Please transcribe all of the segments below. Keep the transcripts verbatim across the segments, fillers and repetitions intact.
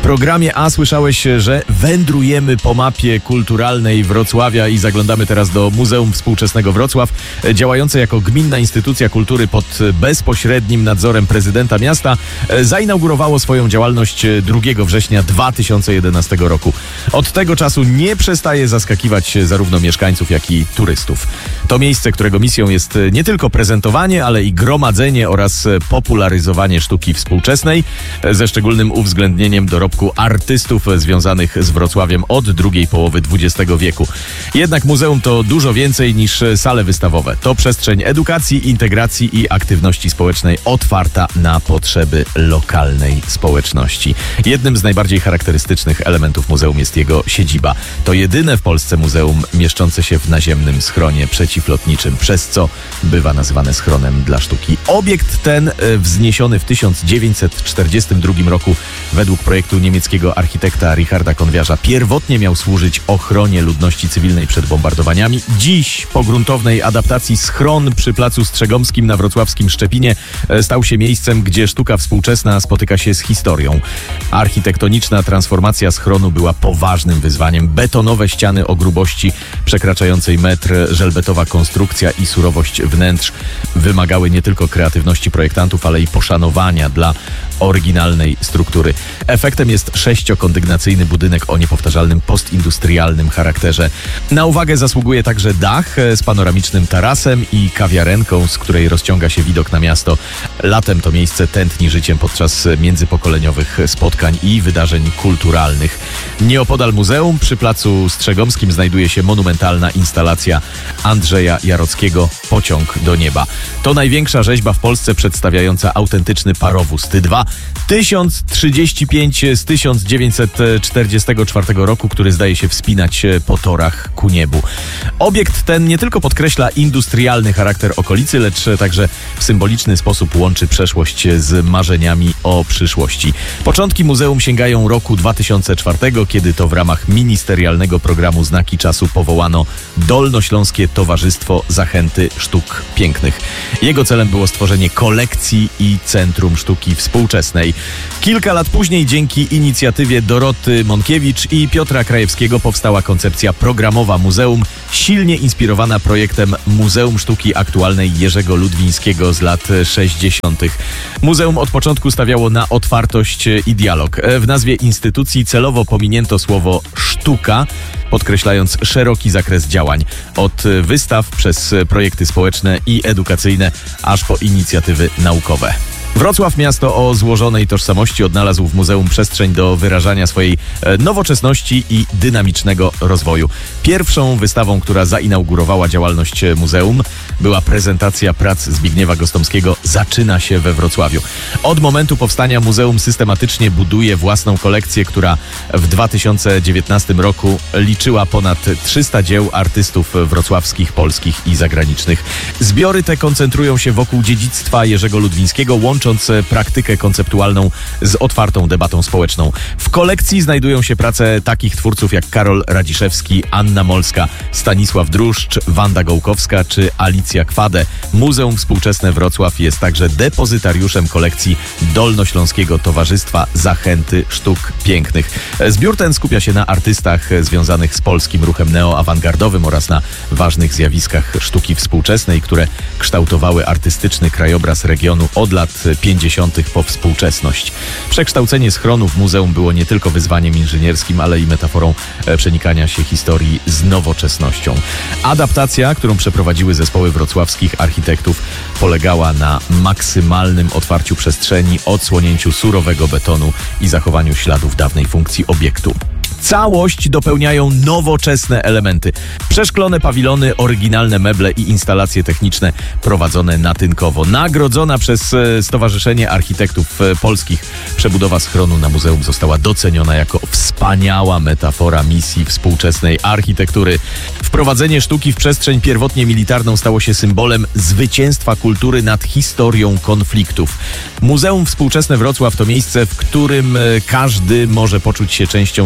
programie A słyszałeś, że wędrujemy po mapie kulturalnej Wrocławia i zaglądamy teraz do Muzeum Współczesnego Wrocław, działające jako gminna instytucja kultury pod bezpośrednim nadzorem prezydenta miasta. Zainaugurowało swoją działalność drugiego września dwa tysiące jedenastego roku. Od tego czasu nie przestaje zaskakiwać zarówno mieszkańców, jak i turystów. To miejsce, którego misją jest nie tylko prezentowanie, ale i gromadzenie oraz popularyzowanie sztuki współczesnej, ze szczególnym uwzględnieniem dorobku artystów związanych z Wrocławiem od drugiej połowy dwudziestego wieku. Jednak muzeum to dużo więcej niż sale wystawowe. To przestrzeń edukacji, integracji i aktywności społecznej otwarta na potrzeby lokalnej społeczności. Jednym z najbardziej charakterystycznych elementów muzeum jest jego siedziba. To jedyne w Polsce muzeum mieszczące się w naziemnym schronie przeciwlotniczym, przez co bywa nazywane schronem dla sztuki. Obiekt ten, wzniesiony w tysiąc dziewięćset czterdziestym drugim roku według projektu niemieckiego architekta Richarda Konwiarza, pierwotnie miał służyć ochronie ludności cywilnej przed bombardowaniami. Dziś, po gruntownej adaptacji, schron przy Placu Strzegomskim na wrocławskim Szczepinie stał się miejscem, gdzie sztuka współczesna spotyka się z historią. Architektoniczna transformacja schronu była poważnym wyzwaniem. Betonowe ściany o grubości przekraczającej metr, żelbetowa konstrukcja i surowość wnętrz wymagały nie tylko kreatywności projektantów, ale i poszanowania dla oryginalnej struktury. Efektem jest sześciokondygnacyjny budynek o niepowtarzalnym postindustrialnym charakterze. Na uwagę zasługuje także dach z panoramicznym tarasem i kawiarenką, z której rozciąga się widok na miasto. Latem to miejsce tętni życiem podczas międzypokoleniowych spotkań i wydarzeń kulturalnych. Nieopodal muzeum przy Placu Strzegomskim znajduje się monumentalna instalacja Andrzeja Jarockiego „Pociąg do nieba”. To największa rzeźba w Polsce przedstawiająca autentyczny parowóz T dwa tysiąc trzydzieści pięć z tysiąc dziewięćset czterdziestego czwartego roku, który zdaje się wspinać po torach ku niebu. Obiekt ten nie tylko podkreśla industrialny charakter okolicy, lecz także w symboliczny sposób łączy przeszłość z marzeniami o przyszłości. Początki muzeum sięgają roku dwa tysiące czwartego, kiedy to w ramach ministerialnego programu Znaki Czasu powołano Dolnośląskie Towarzystwo Zachęty Sztuk Pięknych. Jego celem było stworzenie kolekcji i centrum sztuki współczesnej. Kilka lat później dzięki inicjatywie Doroty Monkiewicz i Piotra Krajewskiego powstała koncepcja programowa muzeum, silnie inspirowana projektem Muzeum Sztuki Aktualnej Jerzego Ludwińskiego z lat sześćdziesiątych. Muzeum od początku stawiało na otwartość i dialog. W nazwie instytucji celowo pominięto słowo sztuka, podkreślając szeroki zakres działań. Od wystaw przez projekty społeczne i edukacyjne, aż po inicjatywy naukowe. Wrocław, miasto o złożonej tożsamości, odnalazł w muzeum przestrzeń do wyrażania swojej nowoczesności i dynamicznego rozwoju. Pierwszą wystawą, która zainaugurowała działalność muzeum, była prezentacja prac Zbigniewa Gostomskiego „Zaczyna się we Wrocławiu”. Od momentu powstania muzeum systematycznie buduje własną kolekcję, która w dwa tysiące dziewiętnastym roku liczyła ponad trzysta dzieł artystów wrocławskich, polskich i zagranicznych. Zbiory te koncentrują się wokół dziedzictwa Jerzego Ludwińskiego, łącząc praktykę konceptualną z otwartą debatą społeczną. W kolekcji znajdują się prace takich twórców jak Karol Radziszewski, Anna Molska, Stanisław Druszcz, Wanda Gołkowska czy Alicja Kwade. Muzeum Współczesne Wrocław jest także depozytariuszem kolekcji Dolnośląskiego Towarzystwa Zachęty Sztuk Pięknych. Zbiór ten skupia się na artystach związanych z polskim ruchem neoawangardowym oraz na ważnych zjawiskach sztuki współczesnej, które kształtowały artystyczny krajobraz regionu od lat pięćdziesiątych po współczesność. Przekształcenie schronu w muzeum było nie tylko wyzwaniem inżynierskim, ale i metaforą przenikania się historii z nowoczesnością. Adaptacja, którą przeprowadziły zespoły wrocławskich architektów, polegała na maksymalnym otwarciu przestrzeni, odsłonięciu surowego betonu i zachowaniu śladów dawnej funkcji obiektu. Całość dopełniają nowoczesne elementy. Przeszklone pawilony, oryginalne meble i instalacje techniczne prowadzone natynkowo. Nagrodzona przez Stowarzyszenie Architektów Polskich przebudowa schronu na muzeum została doceniona jako wspaniała metafora misji współczesnej architektury. Wprowadzenie sztuki w przestrzeń pierwotnie militarną stało się symbolem zwycięstwa kultury nad historią konfliktów. Muzeum Współczesne Wrocław to miejsce, w którym każdy może poczuć się częścią dialogu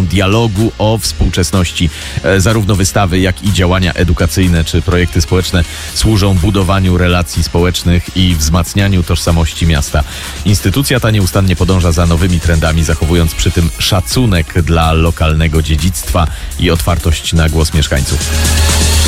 blogu o współczesności. Zarówno wystawy, jak i działania edukacyjne czy projekty społeczne służą budowaniu relacji społecznych i wzmacnianiu tożsamości miasta. Instytucja ta nieustannie podąża za nowymi trendami, zachowując przy tym szacunek dla lokalnego dziedzictwa i otwartość na głos mieszkańców.